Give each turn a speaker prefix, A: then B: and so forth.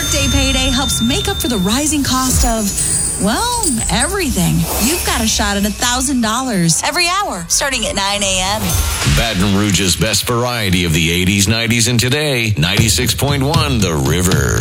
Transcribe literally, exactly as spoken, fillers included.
A: Workday Payday helps make up for the rising cost of, well, everything. You've got a shot at one thousand dollars every hour, starting at nine a.m.
B: Baton Rouge's best variety of the eighties, nineties, and today. ninety-six point one The River.